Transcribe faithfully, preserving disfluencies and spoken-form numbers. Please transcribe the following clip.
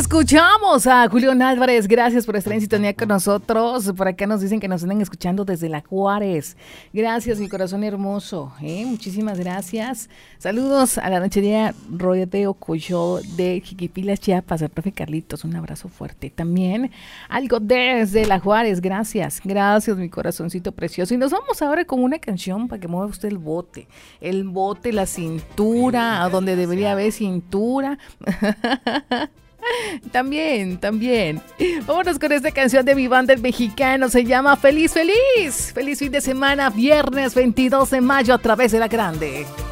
Escuchamos a Julián Álvarez, gracias por estar en sintonía con nosotros. Por acá nos dicen que nos están escuchando desde La Juárez. Gracias, mi corazón hermoso, ¿eh? Muchísimas gracias. Saludos a la ranchería Rodeo Coyol de Jiquipilas, Chiapas, al profe Carlitos, un abrazo fuerte. También algo desde La Juárez, gracias, gracias, mi corazoncito precioso. Y nos vamos ahora con una canción para que mueva usted el bote, el bote, la cintura, a donde debería haber cintura. También, también. Vámonos con esta canción de mi banda el mexicano. Se llama Feliz, Feliz. Feliz fin de semana, viernes veintidós de mayo a través de La Grande.